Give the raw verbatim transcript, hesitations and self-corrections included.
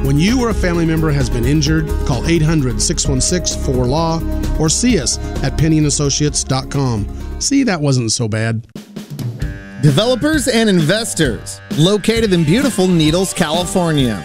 When you or a family member has been injured, call eight hundred, six one six, four L A W or see us at penny and associates dot com. See, that wasn't so bad. Developers and investors, located in beautiful Needles, California.